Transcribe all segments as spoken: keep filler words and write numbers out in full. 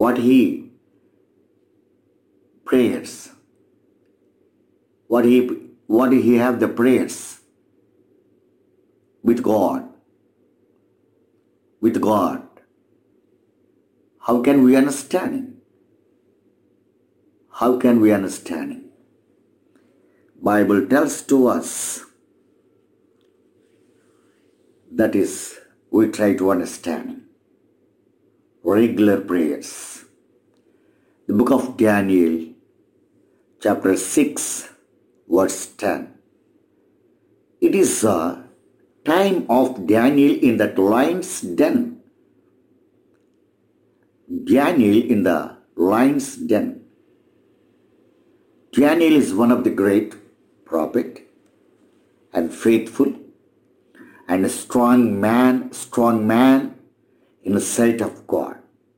what he prayers, what he what he have the prayers with God, with God. How can we understand it? How can we understand it? Bible tells to us, that is, we try to understand regular prayers. The book of Daniel, chapter six, verse ten. It is a time of Daniel in the lion's den. Daniel in the lion's den. Daniel is one of the great prophet and faithful and a strong man, strong man in the sight of God.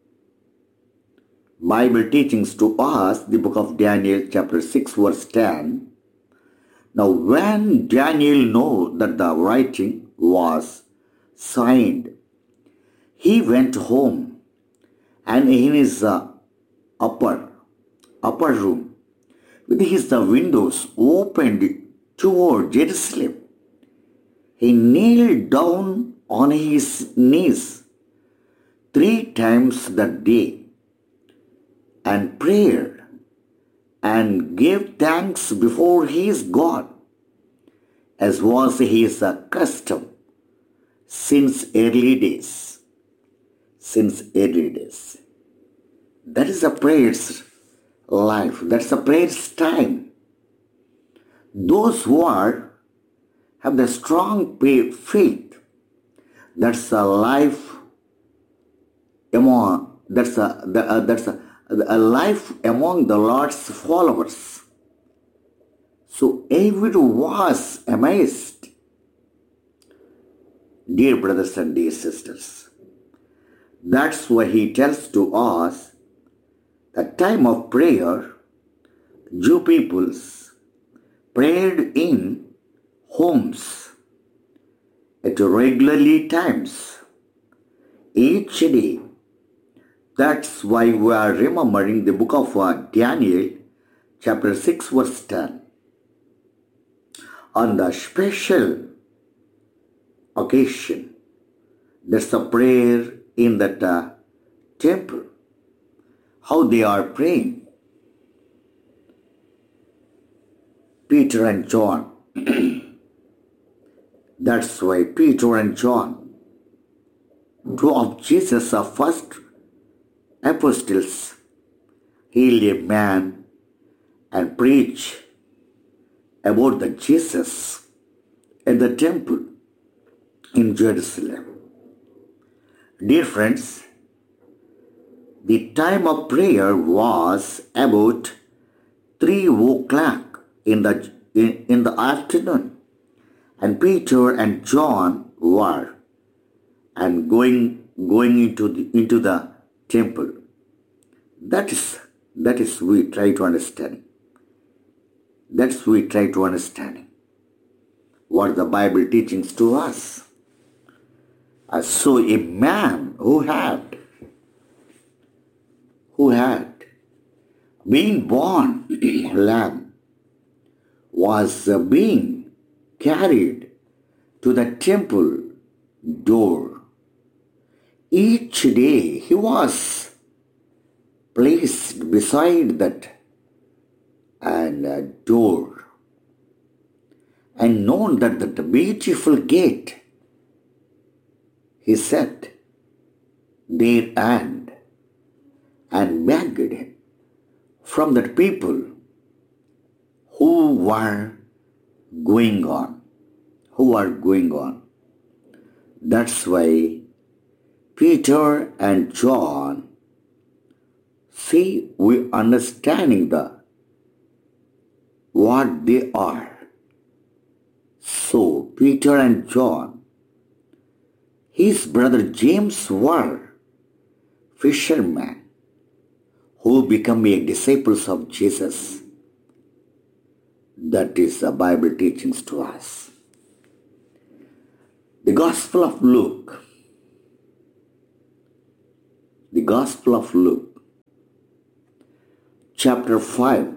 Bible teachings to us, the book of Daniel, chapter six, verse ten. Now when Daniel knew that the writing was signed, he went home, and in his uh, upper, upper room, with his uh, windows opened toward Jerusalem, he kneeled down on his knees three times that day and prayed and gave thanks before his God, as was his custom since early days. Since early days. That is a prayer's life. That's a prayer's time. Those who are have the strong faith, that's a life among that's a, the, uh, that's a, a life among the Lord's followers. So David was amazed. Dear brothers and dear sisters, that's why he tells to us that time of prayer, Jew peoples prayed in homes at regularly times each day. That's why we are remembering the book of uh, Daniel, chapter six, verse ten. On the special occasion, there's a prayer in that uh, temple. How they are praying. Peter and John. That's why Peter and John, two of Jesus' first apostles, healed a man and preached about the Jesus at the temple in Jerusalem. Dear friends, the time of prayer was about three o'clock in the in, in the afternoon, and Peter and John were and going going into the into the temple. That is that is we try to understand. That's we try to understand what the Bible teachings to us. Uh, so a man who had who had been born lamb was uh, being carried to the temple door. Each day he was placed beside that and uh, door, and known that the beautiful gate, he sat there and and begged from the people who were going on, who are going on. That's why Peter and John, see, we understanding the what they are. So Peter and John, his brother James were fishermen who become a disciples of Jesus. That is the Bible teachings to us. The Gospel of Luke. The Gospel of Luke, chapter five.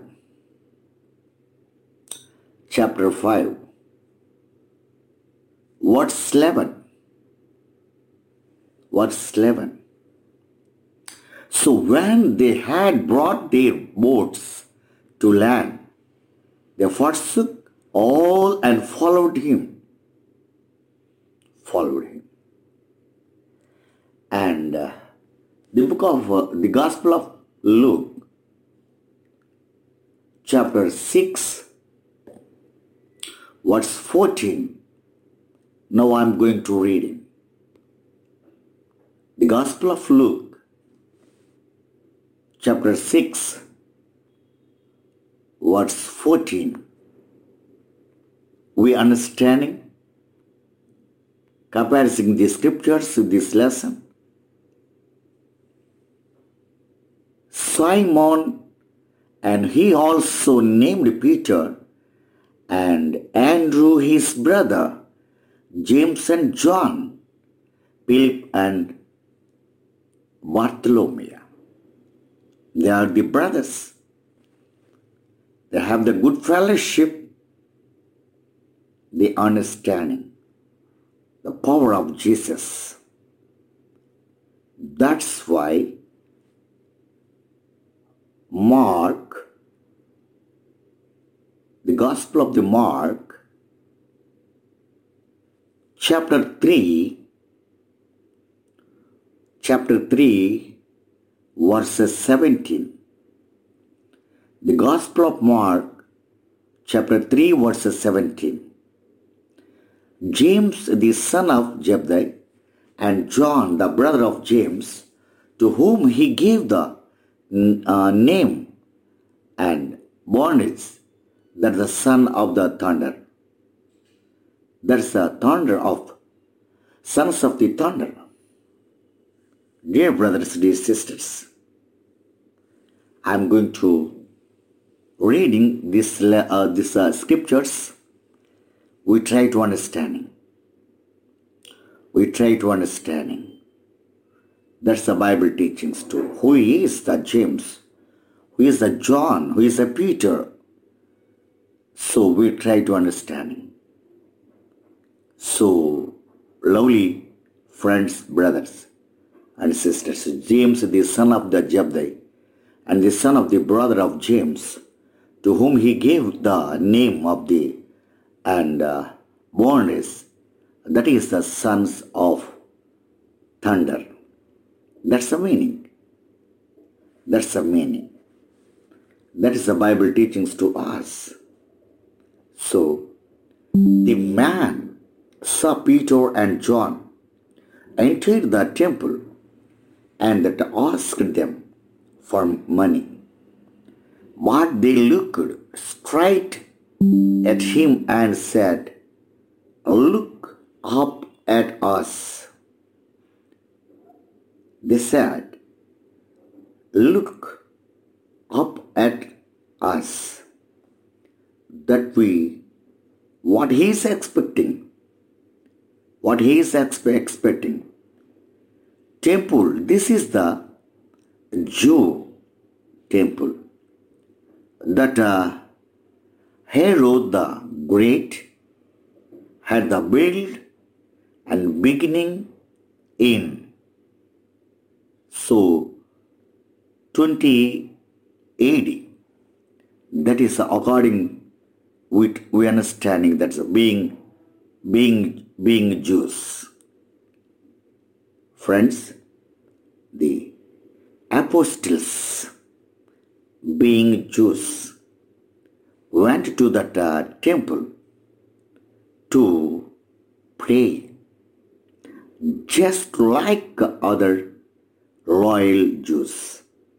Chapter five. Verse eleven. Verse eleven. So when they had brought their boats to land, they forsook all and followed him. Followed him. And uh, the book of uh, the Gospel of Luke, chapter six, verse fourteen. Now I am going to read it. The Gospel of Luke, chapter six, verse fourteen. We understanding, comparing the scriptures to this lesson. Simon, and he also named Peter, and Andrew his brother, James and John, Philip and Bartholomew. They are the brothers. They have the good fellowship, the understanding, the power of Jesus. That's why Mark, the Gospel of the Mark, chapter three, chapter three, verses seventeen. The Gospel of Mark, chapter three, verses seventeen. James, the son of Zebedee, and John, the brother of James, to whom he gave the uh, name and Boanerges, that the son of the thunder. That's the thunder of sons of the thunder. Dear brothers, dear sisters, I'm going to reading this uh, this uh, scriptures. We try to understanding. We try to understanding. That's the Bible teachings too. Who is the James? Who is the John? Who is the Peter? So we try to understanding. So, lovely friends, brothers and sisters, James, the son of the Zebedee, and the son of the brother of James, to whom he gave the name of the and uh, Boanerges, that is the sons of thunder. That's the meaning. That's the meaning. That is the Bible teachings to us. So, the man saw Peter and John entered the temple and that asked them for money. But they looked straight at him and said, "Look up at us." They said, "Look up at us." That we, what he is expecting, what he is expe- expecting. Temple, this is the Jew temple that uh, Herod the Great had the build and beginning in. So, twenty A D, that is according with we understanding that's being being being Jews. Friends, the apostles, being Jews, went to that uh, temple to pray, just like other royal Jews.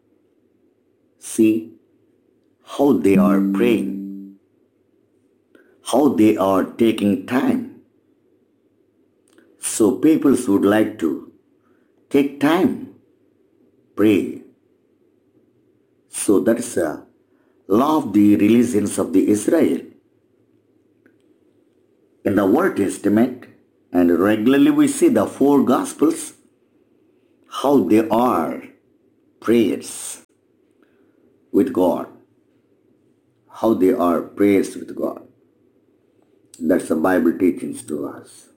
See how they are praying, how they are taking time. So people would like to take time, pray. So that is a law of the religions of the Israel. In the Old Testament, and regularly we see the four Gospels, how they are prayers. with God, how they are praised with God. That's the Bible teachings to us.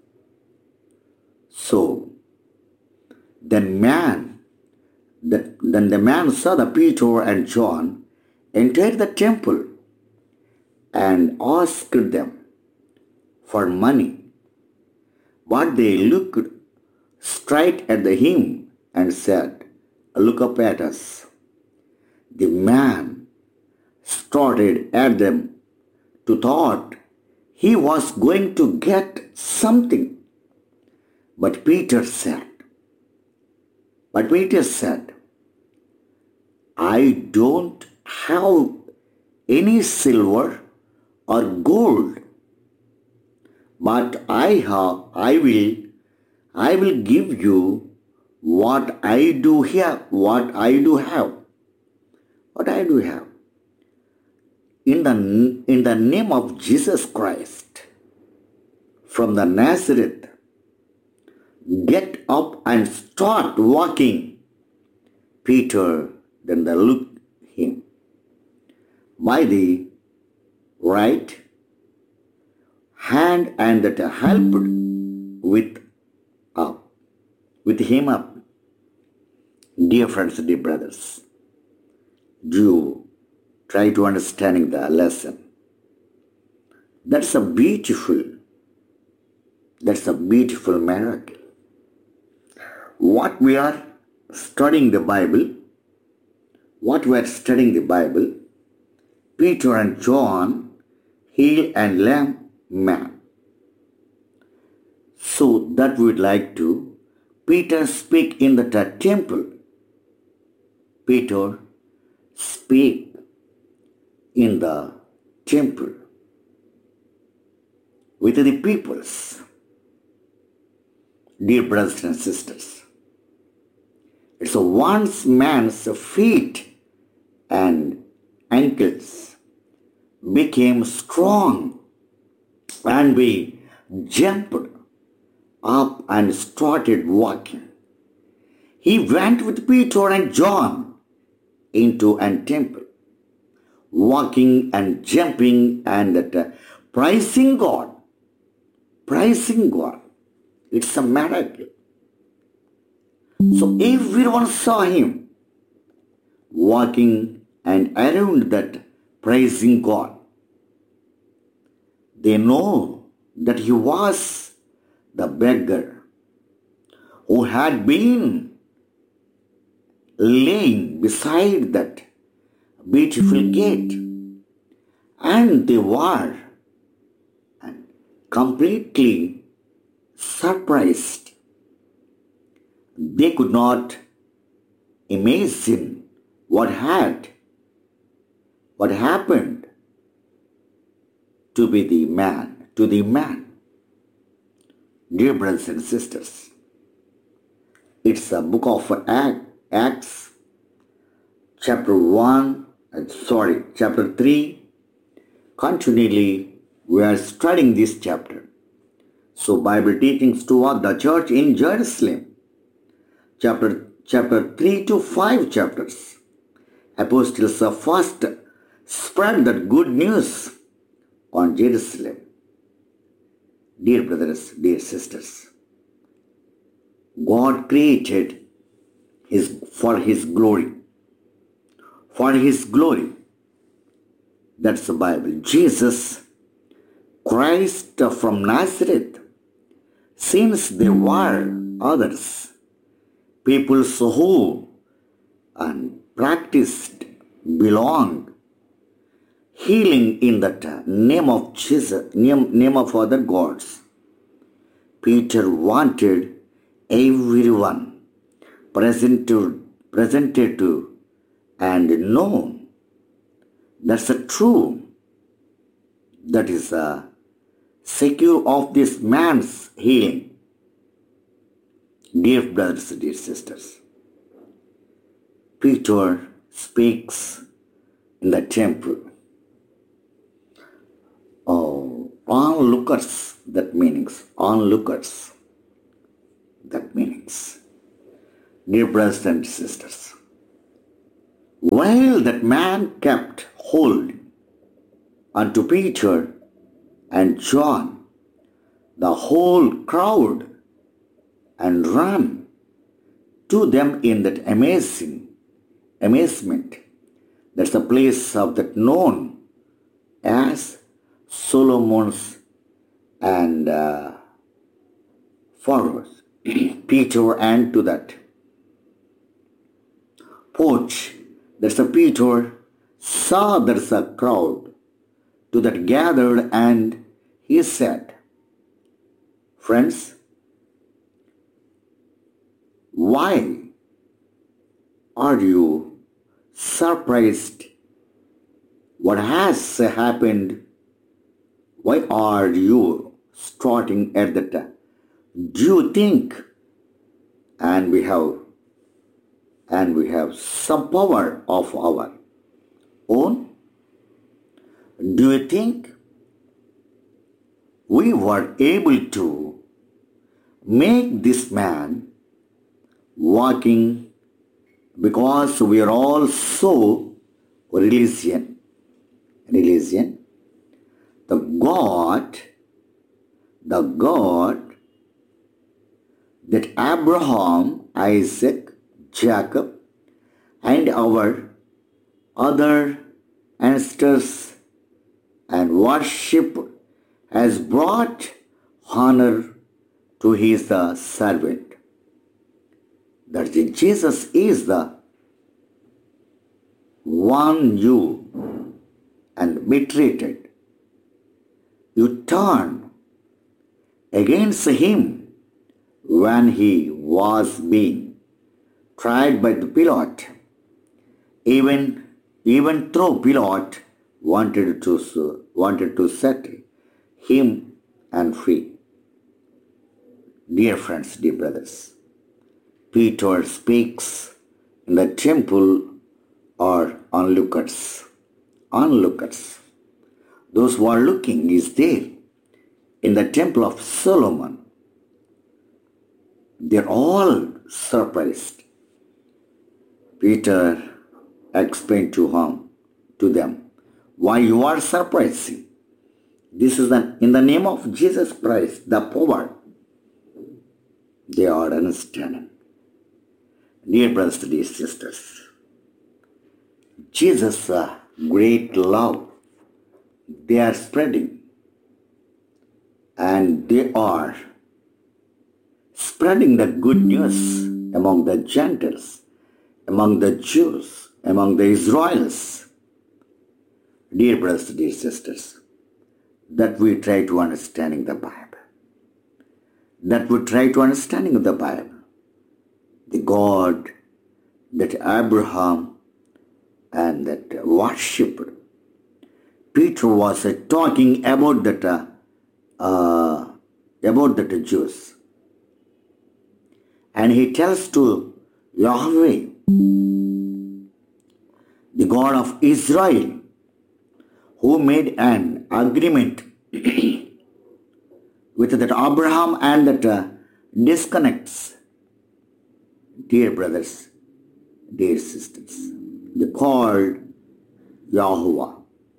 So, then man, the, then the man saw the Peter and John enter the temple and asked them for money. But they looked straight at him and said, "Look up at us." The man started at them to thought he was going to get something. But Peter said, but Peter said, "I don't have any silver or gold, but I have, I will, I will give you what I do have, what I do have, what I do have. In the, in the name of Jesus Christ, from the Nazareth, get up and start walking." Peter then they looked him by the right hand and that helped with up, with him up. Dear friends, dear brothers, do you try to understanding the lesson? That's a beautiful, that's a beautiful miracle. What we are studying the Bible, what we are studying the Bible, Peter and John heal and lame man. So that we would like to, Peter speak in the temple. Peter speak in the temple with the peoples. Dear brothers and sisters, it's a once man's feet and ankles became strong and we jumped up and started walking. He went with Peter and John into a temple, walking and jumping and uh, praising God. Praising God. It's a miracle. So everyone saw him walking and around that praising God. They know that he was the beggar who had been laying beside that beautiful gate, and they were completely surprised. They could not imagine what had, what happened to be the man, to the man. Dear brothers and sisters, it's a book of Acts, chapter one, sorry, chapter three. Continually, we are studying this chapter. So, Bible teachings toward the church in Jerusalem, chapter chapter three to five chapters. Apostles first spread that good news on Jerusalem. Dear brothers, dear sisters, God created his for his glory. For his glory. That's the Bible. Jesus Christ from Nazareth, since there were others, people who and practiced belong healing in that name of Jesus, name, name of other gods. Peter wanted everyone present to, presented to and know that's a true, that is a secure of this man's healing. Dear brothers, dear sisters, Peter speaks in the temple. Oh, onlookers, that meanings. Onlookers, that meanings. Dear brothers and sisters, While that man kept hold unto Peter and John, the whole crowd, and ran to them in that amazing amazement. That's a place of that known as Solomon's and uh, forwards. Peter ran to that porch. There's a Peter saw there's a crowd to that gathered, and he said, friends, why are you surprised? What has happened? Why are you starting at the time? Do you think, and we have and we have some power of our own? Do you think we were able to make this man walking because we are all so religion? Religion. The God, the God that Abraham, Isaac, Jacob, and our other ancestors and worship has brought honor to his uh, servant. That Jesus is the one you and betrayed. You turn against him when he was being tried by the Pilate. Even, even though Pilate wanted to, wanted to set him and free. Dear friends, dear brothers, Peter speaks in the temple or onlookers. Onlookers. Those who are looking is there in the temple of Solomon. They're all surprised. Peter explained to him, to them, why you are surprising. This is the, in the name of Jesus Christ, the power. They are understanding. Dear brothers, dear sisters, Jesus' uh, great love, they are spreading. And they are spreading the good news among the Gentiles, among the Jews, among the Israelites. Dear brothers, dear sisters, that we try to understanding the Bible. That we try to understanding the Bible. The God that Abraham and that worshipped. Peter was uh, talking about that uh, uh, about the Jews. And he tells to Yahweh, the God of Israel, who made an agreement with that Abraham and that uh, disconnects. Dear brothers, dear sisters, they called Yahuwah.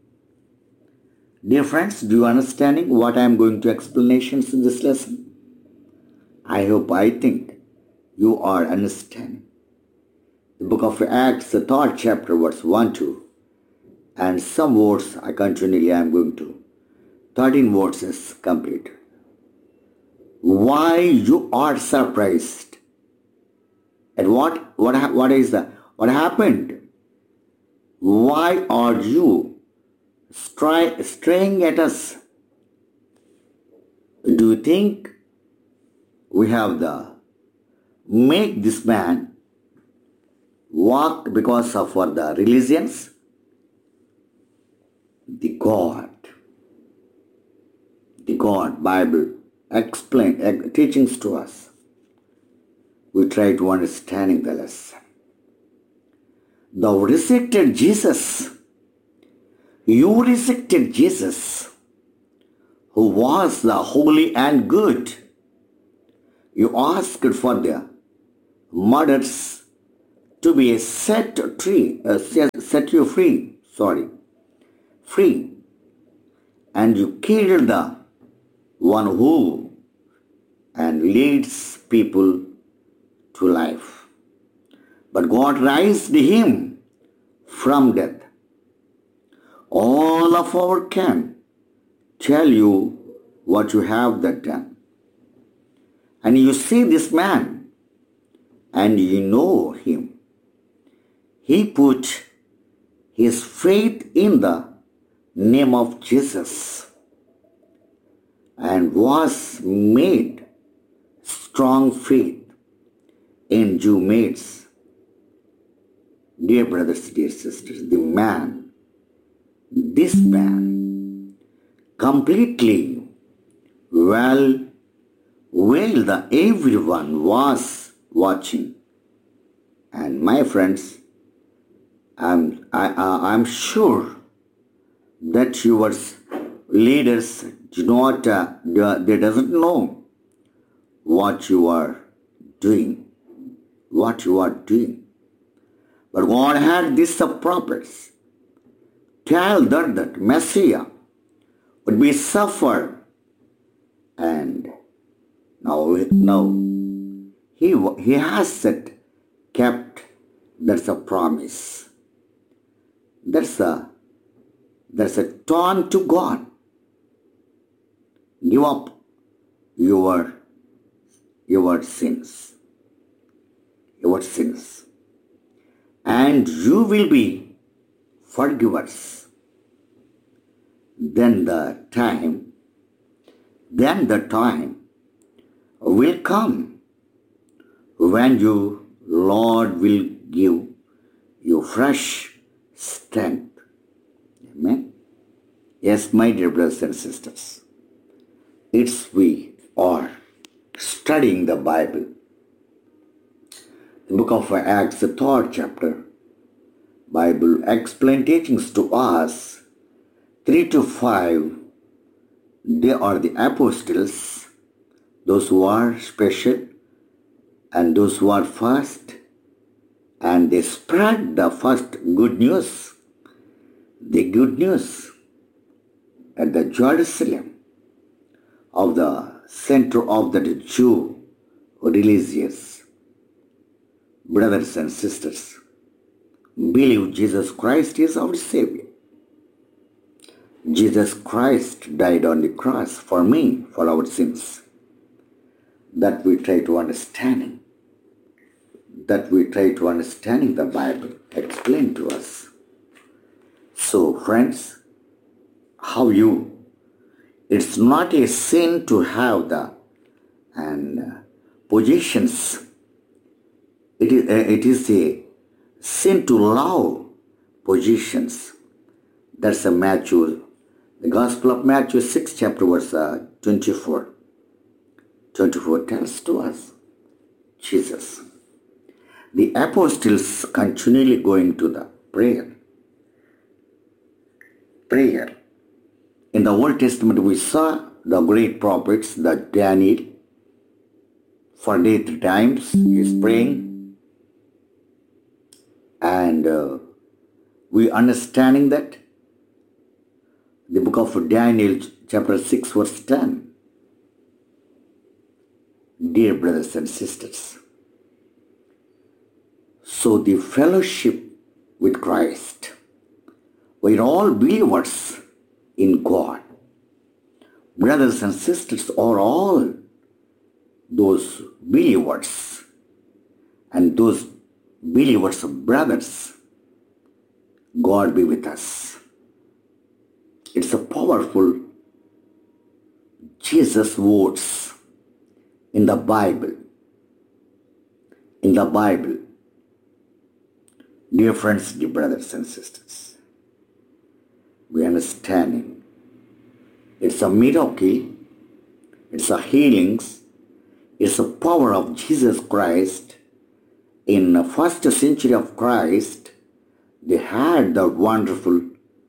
Dear friends, do you understanding what I am going to explanations in this lesson? I hope, I think you are understanding. The book of Acts, the third chapter, verse one, two, and some words I continually am going to. thirteen words is complete. Why you are surprised? And what what what is the what happened? Why are you stray, straying at us? Do you think we have the make this man walk because of for the religions? The God, the God, Bible explain teachings to us. We try to understanding the lesson. Thou rejected Jesus. You rejected Jesus, who was the holy and good. You asked for the murders to be a set free, uh, set, set you free, sorry, free, and you killed the one who and leads people to life. But God raised him from death. All of our can tell you what you have that done. And you see this man and you know him. He put his faith in the name of Jesus and was made strong faith in Jew mates. Dear brothers, dear sisters, the man, this man, completely well, well, the everyone was watching. And my friends, I'm, I, I, I'm sure that your leaders do not, uh, they doesn't know what you are doing, what you are doing. But God had this purpose. Tell that that Messiah would be suffered. And now, now he, he has said, kept, that's a promise. That's a, that's a turn to God. Give up your, your sins. Your sins. And you will be forgivers. Then the time, then the time will come when you, Lord, will give you fresh strength. Amen. Yes, my dear brothers and sisters, it's we are studying the Bible. The book of Acts, the third chapter, Bible explain teachings to us, three to five, they are the apostles, those who are special and those who are first, and they spread the first good news, the good news at the Jerusalem of the center of the Jew religious. Brothers and sisters, believe Jesus Christ is our Savior. Jesus Christ died on the cross for me, for our sins. That we try to understanding. That we try to understanding the Bible explained to us. So friends, how you? It's not a sin to have the and uh, positions. It is, uh, it is a sin to love positions. That's a Matthew, the Gospel of Matthew, sixth chapter, verse uh, twenty-four. twenty-four tells to us, Jesus. The apostles continually going to the prayer. Prayer. In the Old Testament, we saw the great prophets, the Daniel, for day three times, he's praying. And uh, we understanding that the book of Daniel, chapter six, verse ten. Dear brothers and sisters, so the fellowship with Christ, we're all believers in God. Brothers and sisters are all those believers, and those believers of brothers, God be with us. It's a powerful Jesus words in the Bible. In the Bible. Dear friends, dear brothers and sisters, we understanding it's a miracle, it's a healings, it's a power of Jesus Christ. In the first century of Christ, they had the wonderful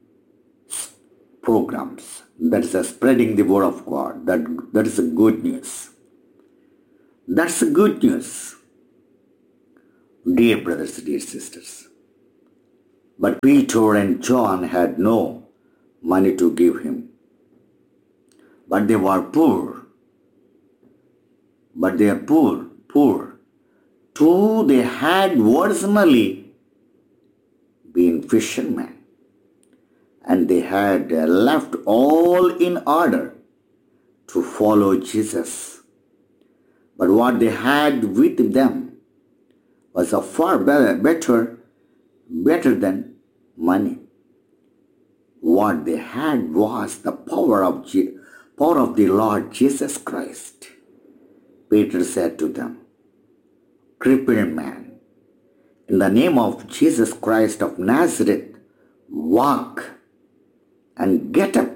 programs. That is a spreading the word of God. That, that is a good news. That's a good news. Dear brothers, dear sisters, but Peter and John had no money to give him, but they were poor, but they are poor, poor. Two, they had originally been fishermen, and they had left all in order to follow Jesus. But what they had with them was a far better, better, better than money. What they had was the power of, Je- power of the Lord Jesus Christ. Peter said to them, crippled man, in the name of Jesus Christ of Nazareth, walk and get up.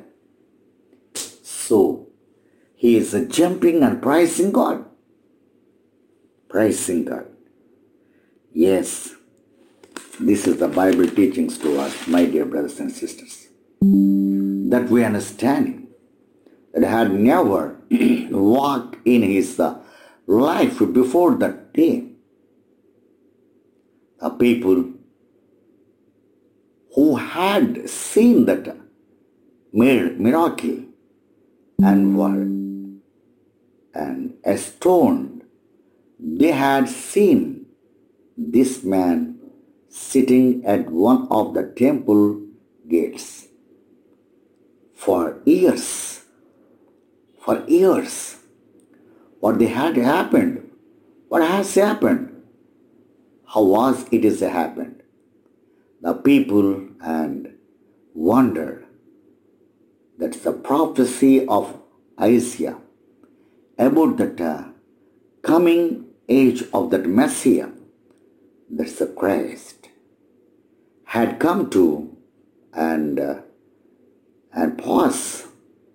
So, he is jumping and praising God. Praising God. Yes, this is the Bible teachings to us, my dear brothers and sisters. That we understand that had never walked in his uh, life before that day. The people who had seen that miracle and were and astonished, they had seen this man sitting at one of the temple gates for years. For years. What they had happened? What has happened? How was it is happened? The people and wondered. That's the prophecy of Isaiah about that uh, coming age of that Messiah, that's the Christ, had come to and uh, and pause.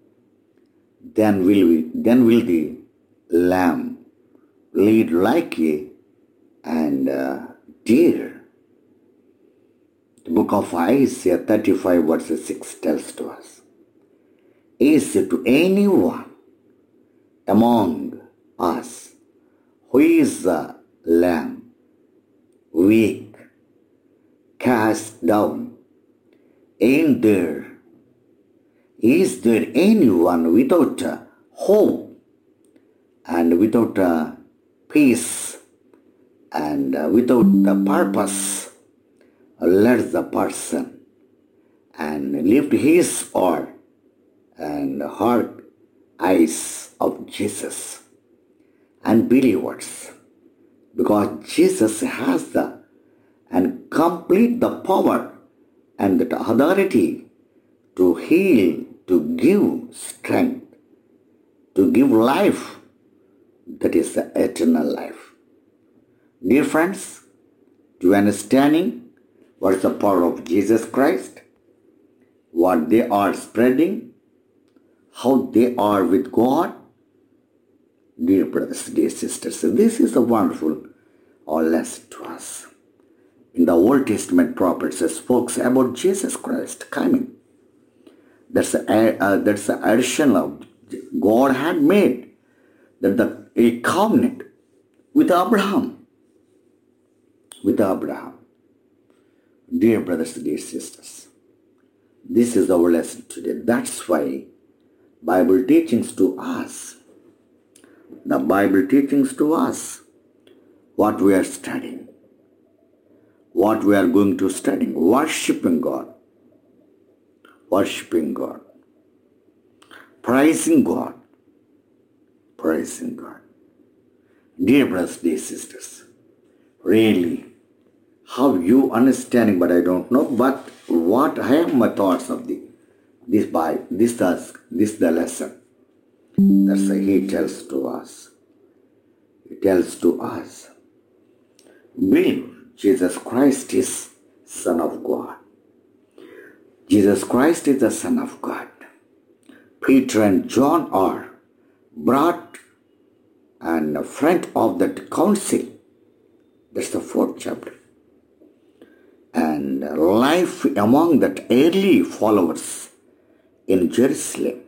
Then will we, then will the lamb lead like a and uh, deer. The book of Isaiah thirty-five verses six tells to us, is it to anyone among us who is a lamb, weak, cast down, ain't there? Is there anyone without uh, hope and without uh, peace and uh, without the purpose? Let the person and lift his or and her eyes of Jesus and believers, because Jesus has the and complete the power and the authority to heal, to give strength, to give life, that is the eternal life. Dear friends, do you understanding what is the power of Jesus Christ? What they are spreading? How they are with God? Dear brothers, dear sisters, this is a wonderful lesson to us. In the Old Testament prophets spoke about Jesus Christ coming. That's a, uh, that's the addition of God had made, that the a covenant with Abraham. With Abraham. Dear brothers, dear sisters, this is our lesson today. That's why Bible teachings to us, the Bible teachings to us, what we are studying, what we are going to study, worshiping God, worshiping God, praising God, praising God. Dear brothers, dear sisters, really, how you understanding, but I don't know, but what I have my thoughts of the this by this does this the lesson. That's why he tells to us. He tells to us, believe Jesus Christ is Son of God. Jesus Christ is the Son of God. Peter and John are brought and front of that council. That's the fourth chapter. And life among that early followers in Jerusalem.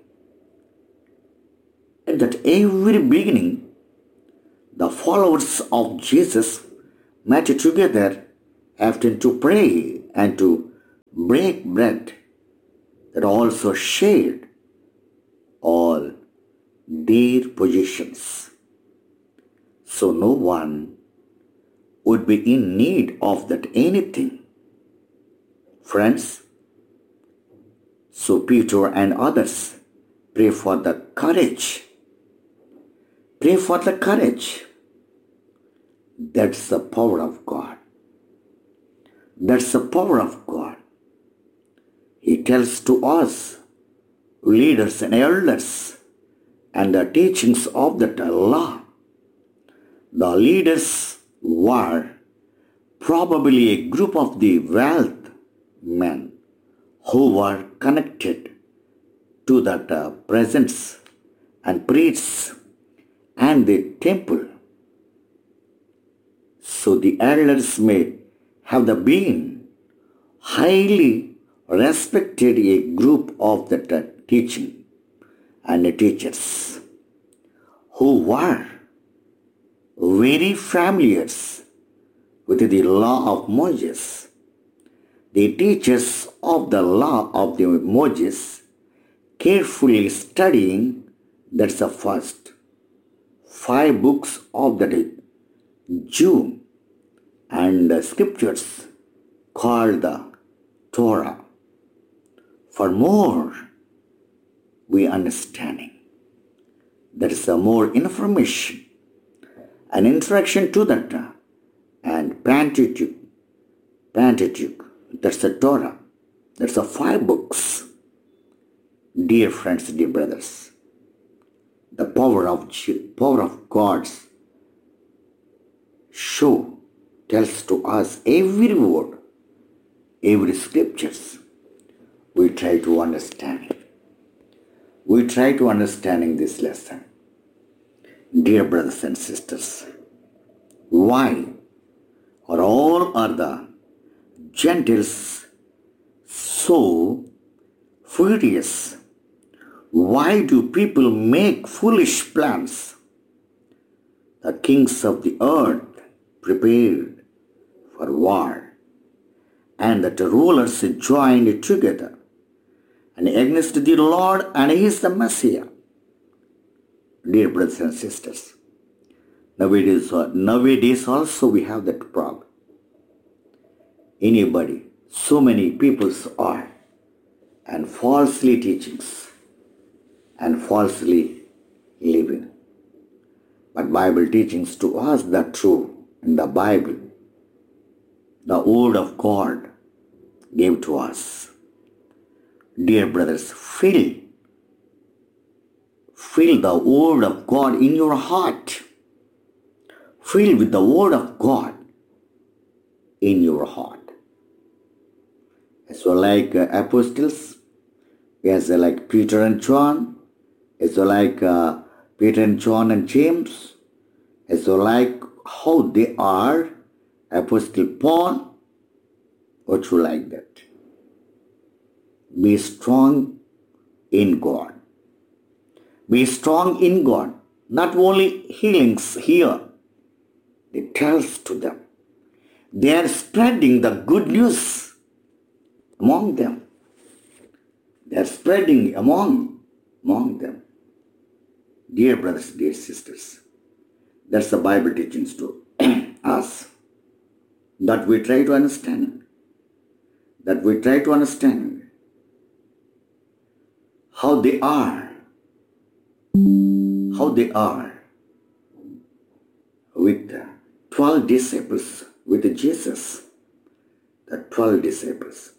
At that every beginning, the followers of Jesus met together, often to pray and to break bread, that also shared all their possessions. So no one would be in need of that anything. Friends, so Peter and others pray for the courage. Pray for the courage. That's the power of God. That's the power of God. He tells to us, leaders and elders, and the teachings of the law. The leaders were probably a group of the wealth men who were connected to that uh, presence and priests and the temple. So the elders may have the been highly respected a group of the uh, teaching and the teachers who were very familiar with the law of Moses. The teachers of the law of the Moses carefully studying, that's the first five books of the Jew and the scriptures called the Torah. For more we understanding, there is a more information, an introduction to that, and Pentateuch, Pentateuch, that's the Torah, that's the five books. Dear friends, dear brothers, the power of power of God's show tells to us every word, every scriptures. We try to understand it. We try to understanding this lesson. Dear brothers and sisters, why are all other Gentiles so furious? Why do people make foolish plans? The kings of the earth prepared for war, and that the rulers joined together and against the Lord, and He is the Messiah. Dear brothers and sisters, nowadays, nowadays also we have that problem. Anybody, so many people are, and falsely teachings, and falsely living. But Bible teachings to us the truth in the Bible, the word of God gave to us. Dear brothers, fill, fill the word of God in your heart. Fill with the word of God in your heart. So like uh, apostles, as uh, like Peter and John, as uh, like uh, Peter and John and James, as uh, like how they are, Apostle Paul, what you like that? Be strong in God. Be strong in God. Not only healings here, it tells to them. They are spreading the good news among them. They are spreading among, among them. Dear brothers, dear sisters, that's the Bible teachings to us. That we try to understand. That we try to understand how they are. How they are with twelve disciples, with Jesus, the twelve disciples.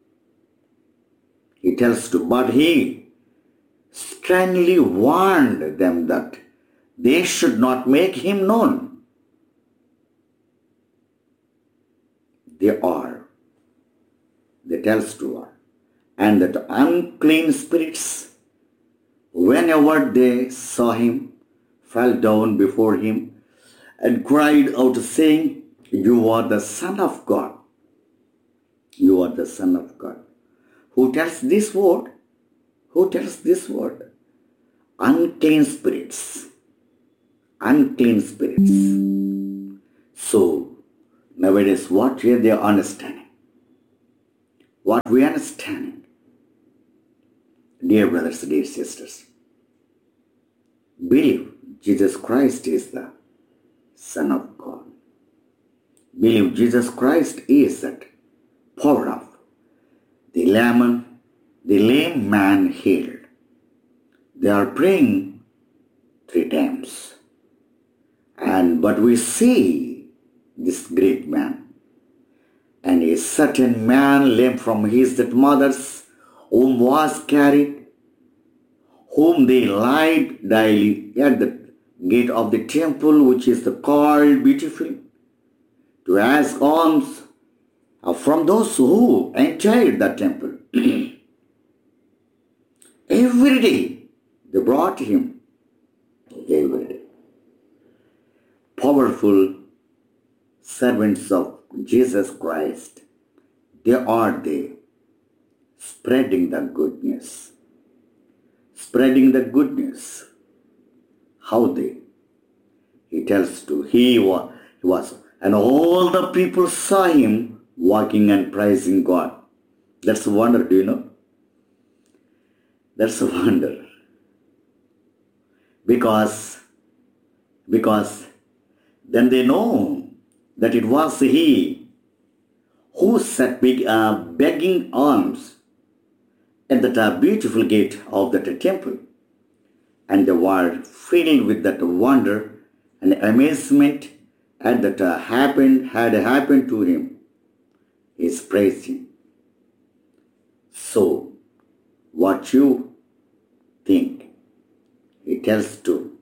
He tells to, but he sternly warned them that they should not make him known. They are, they tells to us, and that unclean spirits, whenever they saw him, fell down before him and cried out, saying, you are the Son of God. You are the Son of God. Who tells this word? Who tells this word? Unclean spirits. Unclean spirits. So, Nowadays, what are they understanding? What we understanding? Dear brothers, dear sisters, believe Jesus Christ is the Son of God. Believe Jesus Christ is that power of the lame, the lame man healed. They are praying three times. And but we see this great man. And a certain man lame from his that mother's whom was carried, whom they laid daily at the gate of the temple, which is the called Beautiful, to ask alms from those who entered the temple. Every day they brought him. Every day. Powerful servants of Jesus Christ, they are they spreading the good news. Spreading the good news. How they? He tells to he was, he was, and all the people saw him walking and praising God. That's a wonder, do you know? That's a wonder. Because, because then they know that it was he who sat beg, uh, begging alms at that uh, beautiful gate of that temple. And they were filled with that wonder and amazement at that uh, happened, had happened to him. He is praising. So, what you think? He tells to.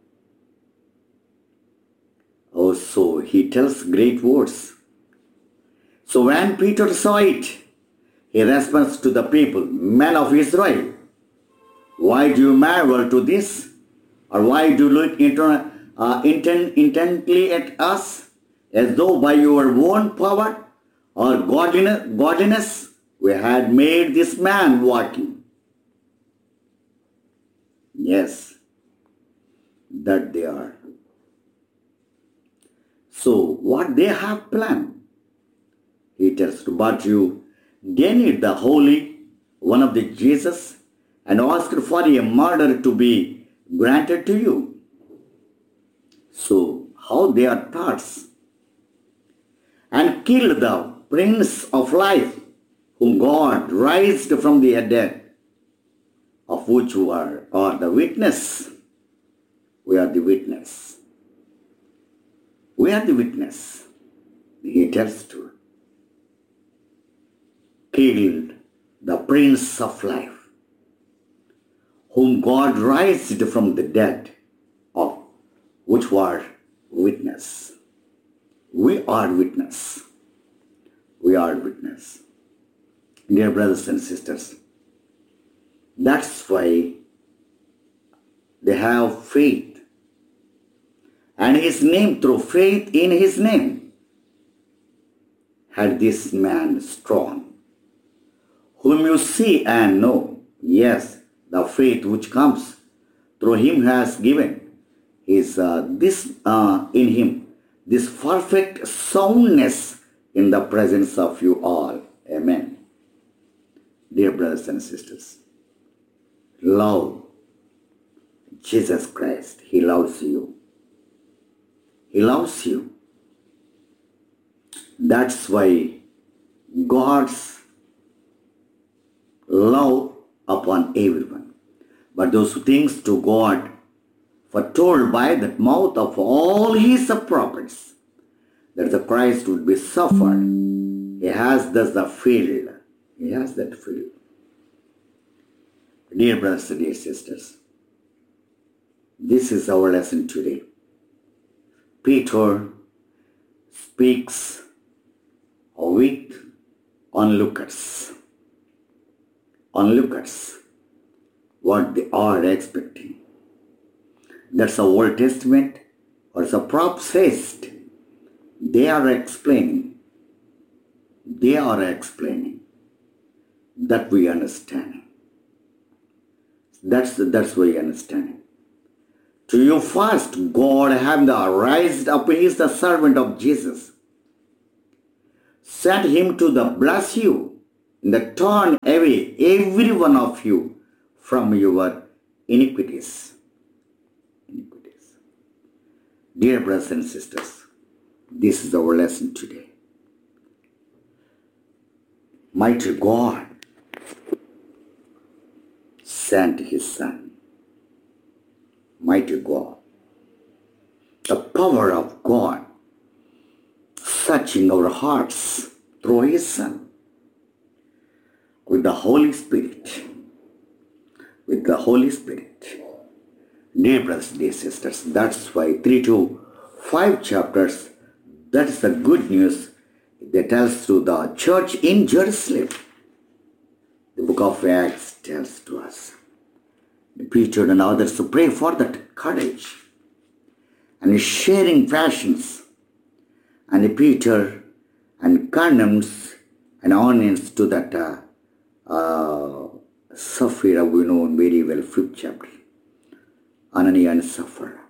Also, he tells great words. So when Peter saw it, he responds to the people, men of Israel, why do you marvel to this? Or why do you look into, uh, intent, intently at us, as though by your own power or godliness, godliness we had made this man walking? Yes, that they are. So what they have planned? He tells to, but you denied the Holy One of the Jesus and asked for a murder to be granted to you. So how their thoughts? And killed the Prince of Life, whom God raised from the dead, of which we are, are the witness. We are the witness. We are the witness. He tells to killed the Prince of Life, whom God raised from the dead, of which were witness. We are witness. We are witness. Dear brothers and sisters, that's why they have faith. And his name, through faith in his name, had this man strong, whom you see and know. Yes, the faith which comes through him has given is uh, this uh, in him, this perfect soundness in the presence of you all. Amen. Dear brothers and sisters, love Jesus Christ. He loves you. He loves you. That's why God's love upon everyone. But those things to God foretold by the mouth of all his prophets, that the Christ would be suffered. He has thus the field. He has that field. Dear brothers and dear sisters, this is our lesson today. Peter speaks with onlookers. Onlookers, what they are expecting. That's the Old Testament, or the prophet. They are explaining. They are explaining that we understand. That's that's we understand. To you first, God have the raised up. He is the servant of Jesus. sent him to the bless you, and the turn away every one of you from your iniquities. iniquities. Dear brothers and sisters, this is our lesson today. Mighty God sent his Son. Mighty God. The power of God searching our hearts through his Son. With the Holy Spirit. With the Holy Spirit. Dear brothers, dear sisters, that's why three to five chapters, that's the good news that tells to the church in Jerusalem. The book of Acts tells to us. Peter and others to pray for that courage and sharing passions. And Peter and condemns and onions to that uh, uh, Sapphira, we know very well, fifth chapter. Ananias and Sapphira.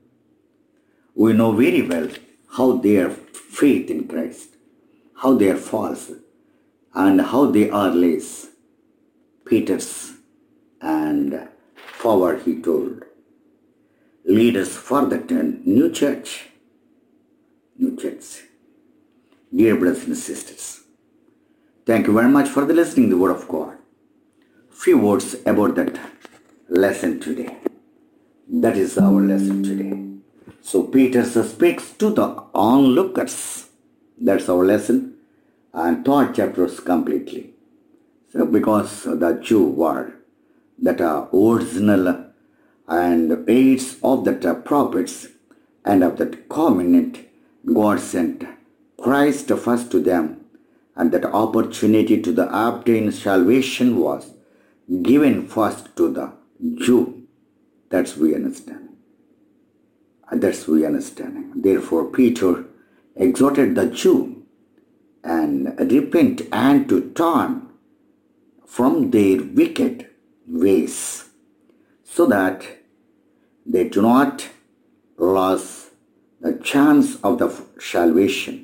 We know very well how their faith in Christ, how they are false, and how they are less. Peter's and power, he told. Lead us for that new church. New church. Dear brothers and sisters, thank you very much for the listening to the Word of God. Few words about that lesson today. That is our lesson today. So Peter speaks to the onlookers. That's our lesson. And third chapter is completely. So because the Jew were that are original and aids of the prophets and of that covenant, God sent Christ first to them, and that opportunity to the obtain salvation was given first to the Jew. That's we understand. That's we understand. Therefore, Peter exhorted the Jew and repent and to turn from their wicked ways, so that they do not lose the chance of the salvation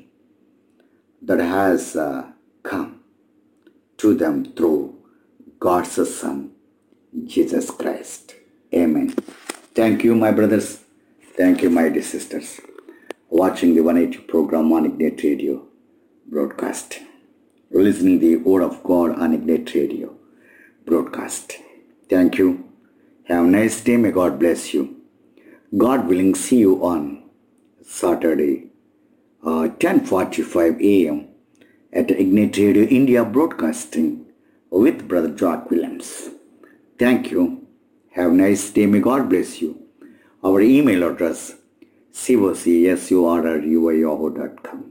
that has uh, come to them through God's Son, Jesus Christ. Amen. Thank you, my brothers. Thank you, my dear sisters, watching the one eighty program on Ignite Radio broadcast, listening the Word of God on Ignite Radio broadcast. Thank you. Have a nice day. May God bless you. God willing, see you on Saturday, uh, ten forty-five a.m. at Ignite Radio India broadcasting with Brother Jock Williams. Thank you. Have a nice day. May God bless you. Our email address, c o c s u r r u y yahoo dot com.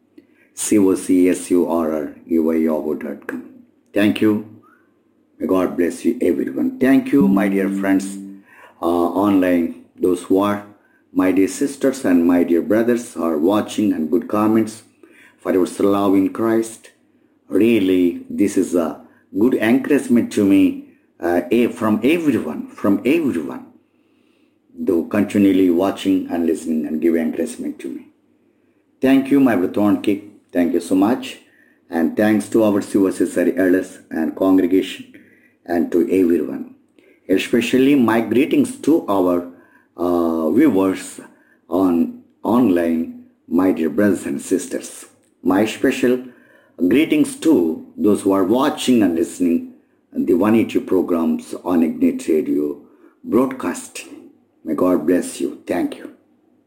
c o c s u r r u y yahoo dot com. Thank you. May God bless you, everyone. Thank you, my dear friends, uh, online, those who are my dear sisters and my dear brothers are watching, and good comments for your love in Christ. Really, this is a good encouragement to me uh, from everyone, from everyone, though continually watching and listening and give encouragement to me. Thank you, my brother Thornkick. Thank you so much. And thanks to our Sivasisari elders and congregation and to everyone. Especially my greetings to our uh, viewers on online, my dear brothers and sisters. My special greetings to those who are watching and listening the one eighty programs on Ignite Radio broadcast. May God bless you. Thank you.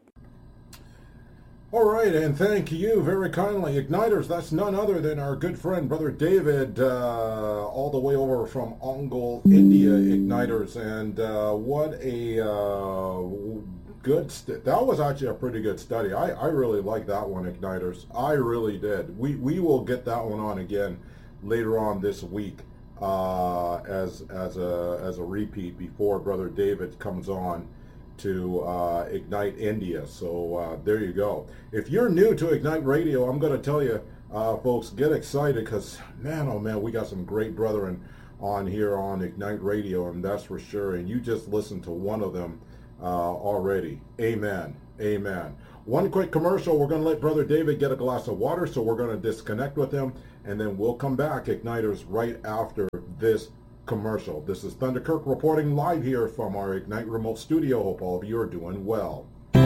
All right, and thank you very kindly. Igniters, that's none other than our good friend, Brother David, uh, all the way over from Ongole, India, Igniters. And uh, what a uh, good, st- that was actually a pretty good study. I, I really like that one, Igniters. I really did. We, we will get that one on again later on this week uh, as, as, a, as a repeat before Brother David comes on to uh, Ignite India. So uh, there you go. If you're new to Ignite Radio, I'm going to tell you, uh, folks, get excited, because man, oh man, we got some great brethren on here on Ignite Radio, and that's for sure. And you just listened to one of them uh, already. Amen. Amen. One quick commercial. We're going to let Brother David get a glass of water, so we're going to disconnect with him, and then we'll come back, Igniters, right after this commercial. This is Thunder Kirk reporting live here from our Ignite remote studio. Hope all of you are doing well.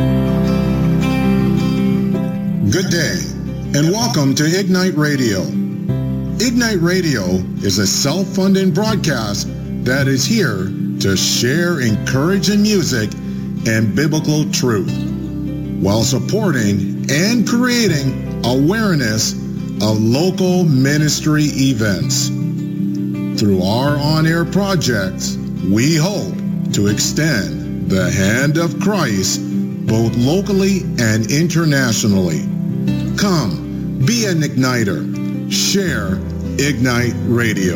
Good day, and welcome to Ignite Radio. Ignite Radio is a self-funding broadcast that is here to share encouraging music and biblical truth, while supporting and creating awareness of local ministry events. Through our on-air projects, we hope to extend the hand of Christ both locally and internationally. Come, be an igniter. Share Ignite Radio.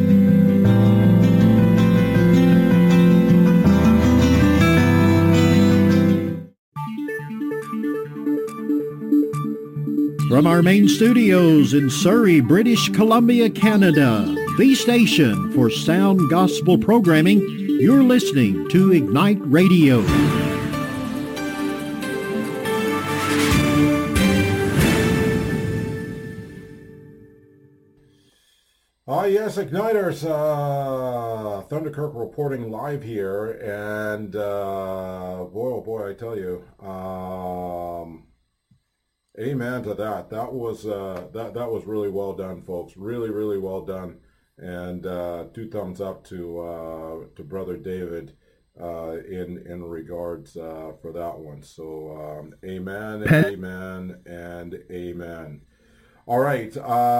From our main studios in Surrey, British Columbia, Canada, the station for sound gospel programming, you're listening to Ignite Radio. Ah, yes, Igniters, uh, Thunder Kirk reporting live here, and uh, boy, oh boy, I tell you, um, amen to that. That was uh, that that was really well done, folks. Really, really well done, and uh, two thumbs up to uh, to Brother David uh, in in regards uh, for that one. So, um, amen, amen, and amen. All right.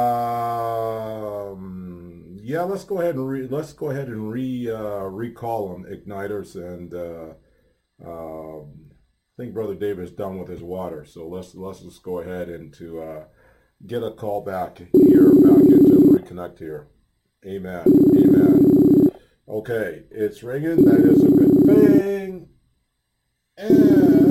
Um, yeah, let's go ahead and re, let's go ahead and re uh, recall them, Igniters, and uh, uh, I think Brother David's done with his water, so let's let's just go ahead and to uh, get a call back here, back into reconnect here. Amen. Amen. Okay, it's ringing. That is a good thing, and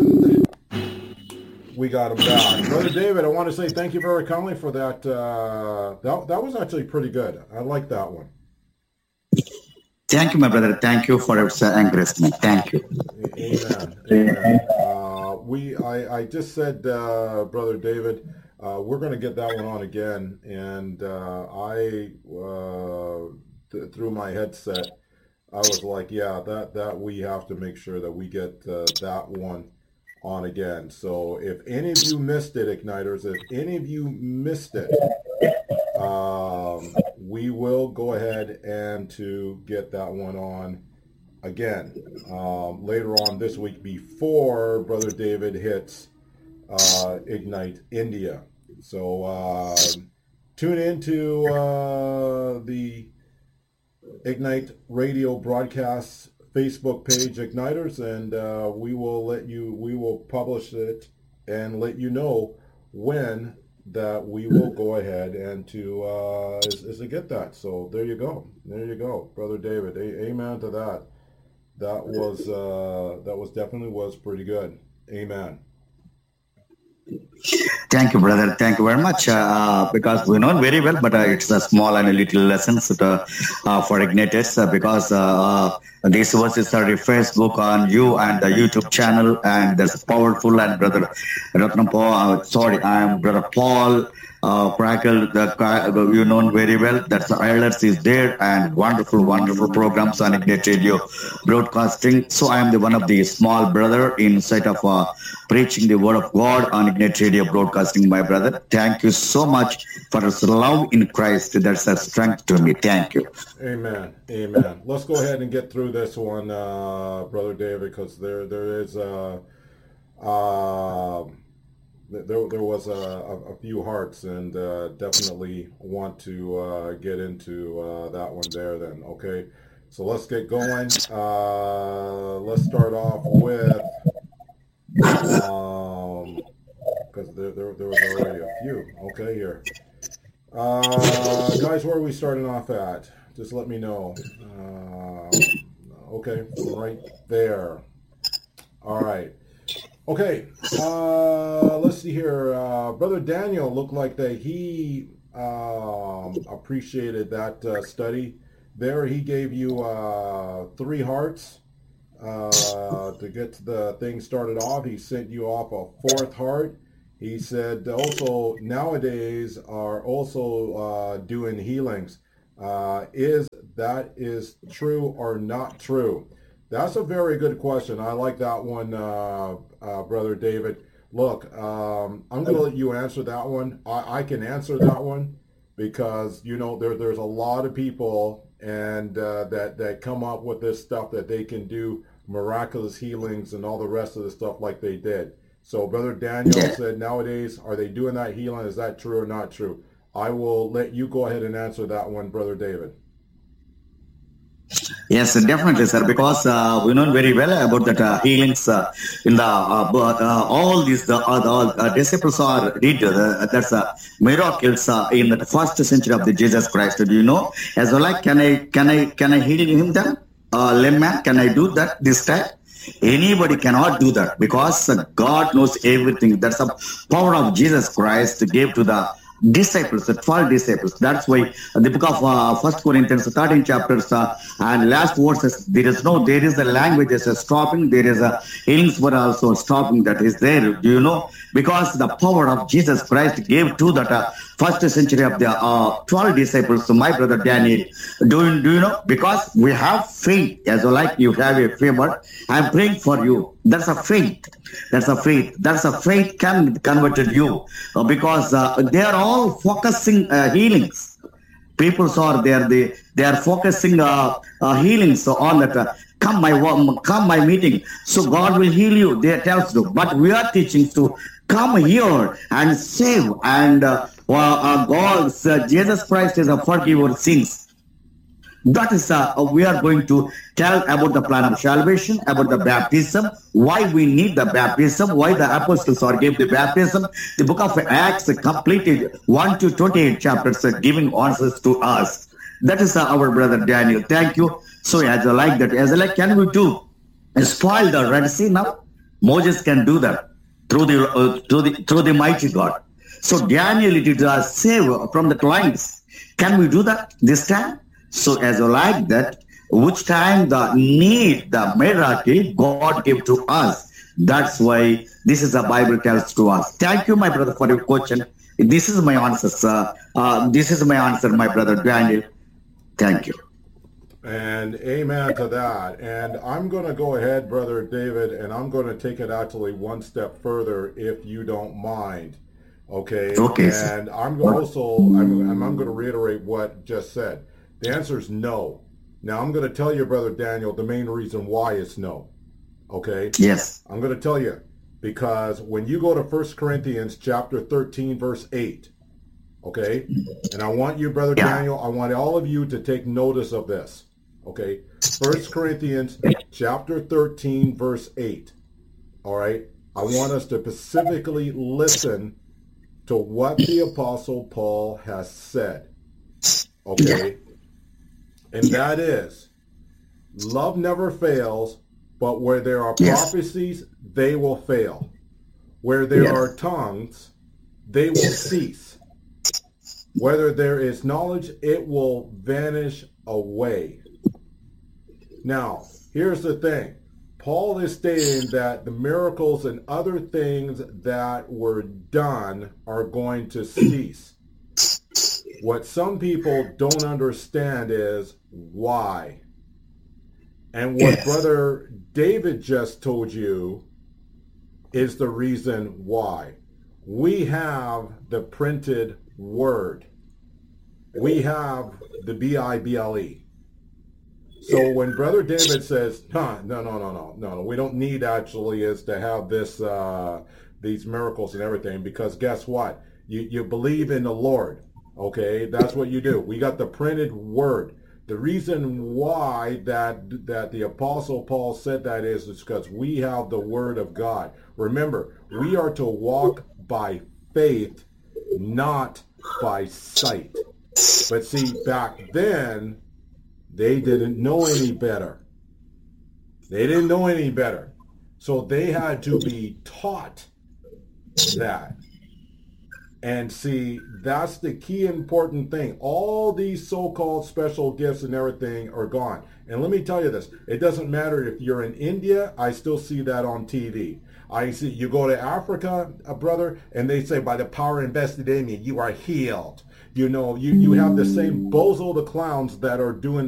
we got him back. Brother David, I want to say thank you very kindly for that. Uh, that, that was actually pretty good. I like that one. Thank you, my brother. Thank you for your encouragement. Thank you. Amen. Amen. Uh, we, I, I just said, uh, Brother David, uh, we're going to get that one on again. And uh, I, uh, th- through my headset, I was like, yeah, that, that we have to make sure that we get uh, that one on again. So if any of you missed it, Igniters, if any of you missed it, um, we will go ahead and to get that one on again um, later on this week before Brother David hits uh, Ignite India. So uh, tune into uh, the Ignite Radio broadcasts Facebook page, Igniters, and uh, we will let you, we will publish it and let you know when that we will go ahead and to, uh, is, is to get that. So there you go. There you go, Brother David. A- amen to that. That was, uh, that was definitely was pretty good. Amen. Thank you, brother. Thank you very much. Uh, because we know very well, but uh, it's a small and a little lessons to, uh, for Igniters, uh, because uh, this was is a Facebook on you and the YouTube channel, and there's powerful and brother Ratnam Paul. Uh, sorry, I am brother Paul. Uh, Crackle, the, you know very well. That's the elders is there, and wonderful, wonderful programs on Ignite Radio broadcasting. So I am the one of the small brother inside of uh, preaching the word of God on Ignite Radio broadcasting, my brother. Thank you so much for his love in Christ. That's a strength to me. Thank you. Amen. Amen. Let's go ahead and get through this one, uh, Brother David, because there there is uh, uh, there there was a, a, a few hearts, and uh, definitely want to uh, get into uh, that one there. Then, okay. So let's get going. Uh, let's start off with. Um, because there, there, there was already a few. Okay, here. Uh, guys, where are we starting off at? Just let me know. Uh, okay, right there. All right. Okay, uh, let's see here. Uh, Brother Daniel looked like that he um, appreciated that uh, study. There he gave you uh, three hearts. uh, to get the thing started off, he sent you off a fourth heart. He said also nowadays are also uh, doing healings. Uh, is that is true or not true? That's a very good question. I like that one, uh, uh, Brother David. Look, um, I'm going to let you answer that one. I, I can answer that one because, you know, there there's a lot of people and uh, that, that come up with this stuff that they can do miraculous healings and all the rest of the stuff like they did. So Brother Daniel Yeah. said nowadays, are they doing that healing? Is that true or not true? I will let you go ahead and answer that one, Brother David. Yes, definitely, sir. Because uh, we know very well about that uh, healings uh, in the uh, but, uh, all these the, uh, the uh, disciples are did uh, that's uh, miracles uh, in the first century of the Jesus Christ. Do you know? As well, like, can I can I can I heal him then? Uh, lame man, can I do that this time? Anybody cannot do that because uh, God knows everything. That's the power of Jesus Christ gave to the disciples, the twelve disciples. That's why the book of uh, First Corinthians, thirteen chapters uh, and last verses, there is no, there is a language is a stopping, there is a healings were also stopping that is there. Do you know? Because the power of Jesus Christ gave to that uh, first century of the uh, twelve disciples, so my brother Daniel. Do you, do you know? Because we have faith, as well, like you have a favor. I'm praying for you. That's a faith. That's a faith. That's a faith can converted you uh, because uh, they are all focusing uh, healings. People are there. They they are focusing uh, uh, healings on that. Uh, come my come my meeting, so God will heal you. They tells you, but we are teaching to come here and save. And uh, uh, God, uh, Jesus Christ is a forgiver of sins. That is, uh, we are going to tell about the plan of salvation, about the baptism, why we need the baptism, why the apostles are gave the baptism. The book of Acts completed one to twenty-eight chapters uh, giving answers to us. That is uh, our brother Daniel. Thank you. So as I like that, as I like, can we do spoil the Red Sea now? Moses can do that through the uh, through the through the mighty God. So Daniel, it is uh, save from the clients. Can we do that this time? So as well like that, which time the need, the miracle God gave to us. That's why this is the Bible tells to us. Thank you, my brother, for your question. This is my answer, sir. Uh, this is my answer, my brother Daniel. Thank you. And amen to that. And I'm going to go ahead, Brother David, and I'm going to take it actually one step further, if you don't mind. Okay? Okay, sir. And I'm also, I'm, I'm going to reiterate what just said. The answer is no. Now, I'm going to tell you, Brother Daniel, the main reason why it's no. Okay? Yes. I'm going to tell you. Because when you go to First Corinthians chapter thirteen, verse eight, okay? And I want you, Brother Yeah. Daniel, I want all of you to take notice of this. Okay? First Corinthians chapter thirteen, verse eight. All right? I want us to specifically listen to what the Apostle Paul has said. Okay? And that is, love never fails, but where there are Yes. prophecies, they will fail. Where there Yes. are tongues, they will cease. Whether there is knowledge, it will vanish away. Now, here's the thing. Paul is stating that the miracles and other things that were done are going to cease. What some people don't understand is why. And what Yes. Brother David just told you is the reason why. We have the printed word. We have the B I B L E. So when Brother David says, huh, no, no, no, no, no, no, we don't need actually is to have this, uh, these miracles and everything, because guess what? You, you believe in the Lord. Okay, that's what you do. We got the printed word. The reason why that that the Apostle Paul said that is, is because we have the word of God. Remember, we are to walk by faith, not by sight. But see, back then, they didn't know any better. They didn't know any better. So they had to be taught that. And see, that's the key important thing. All these so-called special gifts and everything are gone. And let me tell you this, it doesn't matter if you're in India, I still see that on T V. I see, you go to Africa, uh, brother, and they say, by the power invested in me, you are healed. You know, you, you have the same bozo the clowns that are doing